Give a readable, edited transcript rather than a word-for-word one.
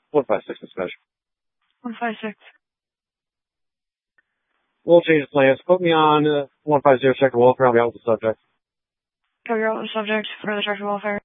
156 dispatch. 156. We'll change the plans. Put me on 150, check the welfare. I'll be out with the subject. Go, you're out with the subject for the check the welfare.